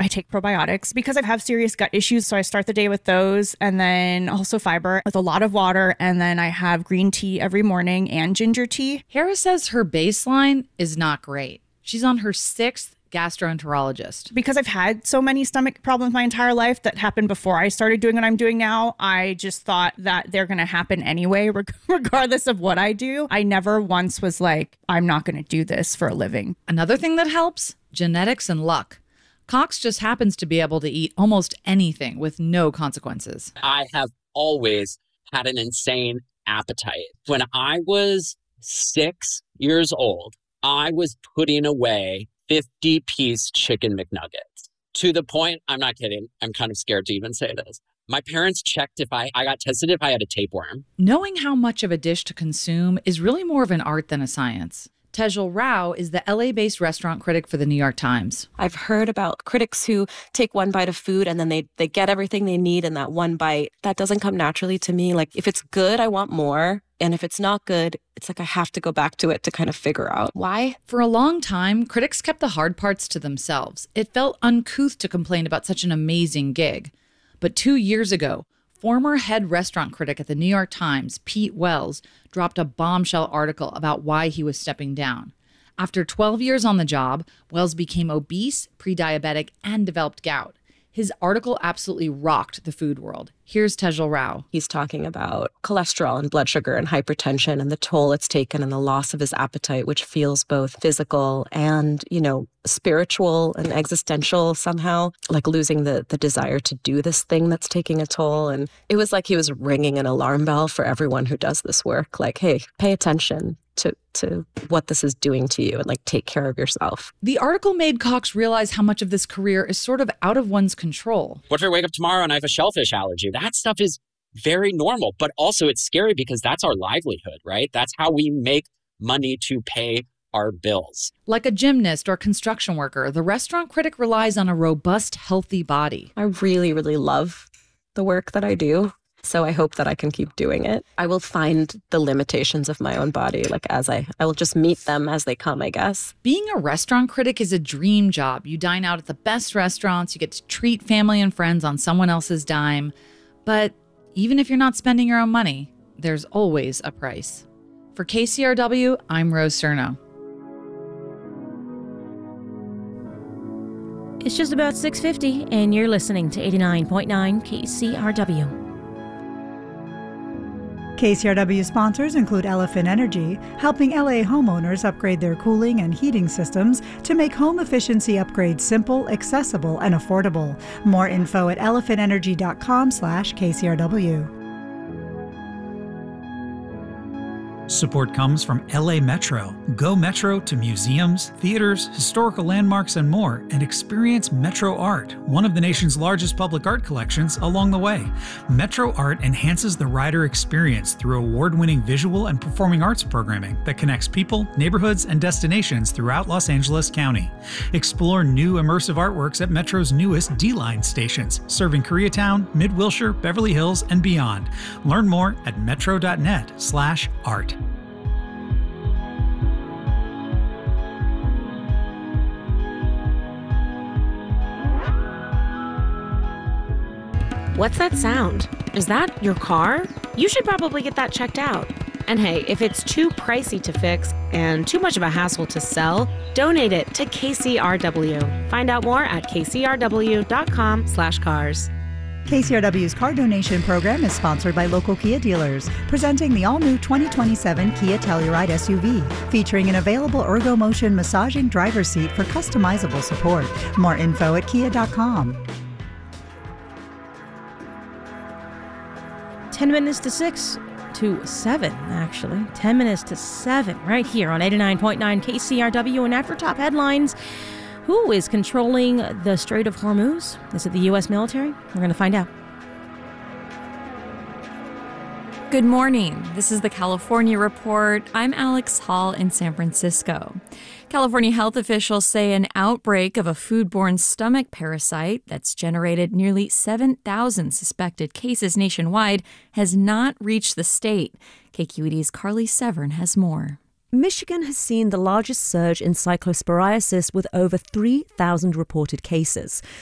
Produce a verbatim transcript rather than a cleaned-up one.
I take probiotics because I have serious gut issues. So I start the day with those, and then also fiber with a lot of water. And then I have green tea every morning and ginger tea. Harris says her baseline is not great. She's on her sixth gastroenterologist. Because I've had so many stomach problems my entire life that happened before I started doing what I'm doing now, I just thought that they're going to happen anyway, reg- regardless of what I do. I never once was like, I'm not going to do this for a living. Another thing that helps, genetics and luck. Cox just happens to be able to eat almost anything with no consequences. I have always had an insane appetite. When I was six years old, I was putting away fifty-piece chicken McNuggets to the point, I'm not kidding, I'm kind of scared to even say this. My parents checked if I, I got tested if I had a tapeworm. Knowing how much of a dish to consume is really more of an art than a science. Tejal Rao is the L A-based restaurant critic for the New York Times. I've heard about critics who take one bite of food and then they, they get everything they need in that one bite. That doesn't come naturally to me. Like, if it's good, I want more. And if it's not good, it's like I have to go back to it to kind of figure out why. For a long time, critics kept the hard parts to themselves. It felt uncouth to complain about such an amazing gig. But two years ago, former head restaurant critic at the New York Times, Pete Wells, dropped a bombshell article about why he was stepping down. After twelve years on the job, Wells became obese, pre-diabetic, and developed gout. His article absolutely rocked the food world. Here's Tejal Rao. He's talking about cholesterol and blood sugar and hypertension and the toll it's taken and the loss of his appetite, which feels both physical and, you know, spiritual and existential somehow, like losing the the desire to do this thing that's taking a toll. And it was like he was ringing an alarm bell for everyone who does this work. Like, hey, pay attention to to what this is doing to you and like take care of yourself. The article made Cox realize how much of this career is sort of out of one's control. What if I wake up tomorrow and I have a shellfish allergy? That stuff is very normal, but also it's scary because that's our livelihood, right? That's how we make money to pay our bills. Like a gymnast or construction worker, the restaurant critic relies on a robust, healthy body. I really, really love the work that I do. So I hope that I can keep doing it. I will find the limitations of my own body, like as I, I will just meet them as they come, I guess. Being a restaurant critic is a dream job. You dine out at the best restaurants, you get to treat family and friends on someone else's dime. But even if you're not spending your own money, there's always a price. For K C R W, I'm Rose Cerno. It's just about six fifty, and you're listening to eighty-nine point nine K C R W. K C R W sponsors include Elephant Energy, helping L A homeowners upgrade their cooling and heating systems to make home efficiency upgrades simple, accessible, and affordable. More info at elephant energy dot com slash K C R W. Support comes from L A Metro. Go Metro to museums, theaters, historical landmarks, and more, and experience Metro Art, one of the nation's largest public art collections, along the way. Metro Art enhances the rider experience through award-winning visual and performing arts programming that connects people, neighborhoods, and destinations throughout Los Angeles County. Explore new immersive artworks at Metro's newest D-Line stations, serving Koreatown, Mid-Wilshire, Beverly Hills, and beyond. Learn more at metro dot net slash art. What's that sound? Is that your car? You should probably get that checked out. And hey, if it's too pricey to fix and too much of a hassle to sell, donate it to K C R W. Find out more at k c r w dot com slash cars. K C R W's car donation program is sponsored by local Kia dealers, presenting the all-new twenty twenty-seven Kia Telluride S U V, featuring an available ErgoMotion massaging driver's seat for customizable support. More info at kia dot com. ten minutes to six to seven, actually. ten minutes to seven, right here on eighty-nine point nine K C R W. And after top headlines, who is controlling the Strait of Hormuz? Is it the U S military? We're going to find out. Good morning. This is the California Report. I'm Alex Hall in San Francisco. California health officials say an outbreak of a foodborne stomach parasite that's generated nearly seven thousand suspected cases nationwide has not reached the state. K Q E D's Carly Severn has more. Michigan has seen the largest surge in cyclosporiasis with over three thousand reported cases.